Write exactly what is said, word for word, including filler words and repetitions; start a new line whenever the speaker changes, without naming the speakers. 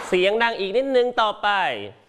เสียงดังอีกนิดนึงต่อไป